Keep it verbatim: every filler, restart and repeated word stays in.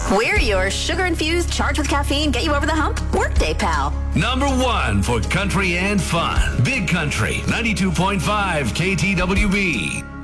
We're your sugar-infused, charged with caffeine, get you over the hump workday pal. Number one for country and fun. Big Country, ninety-two point five K T W B.